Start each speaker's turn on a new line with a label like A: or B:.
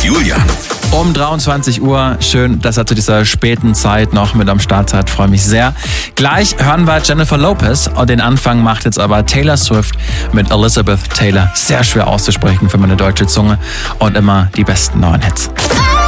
A: Julian.
B: Um 23 Uhr. Schön, dass er zu dieser späten Zeit noch mit am Start hat. Freue mich sehr. Gleich hören wir Jennifer Lopez. Und den Anfang macht jetzt aber Taylor Swift mit Elizabeth Taylor. Sehr schwer auszusprechen für meine deutsche Zunge. Und immer die besten neuen Hits.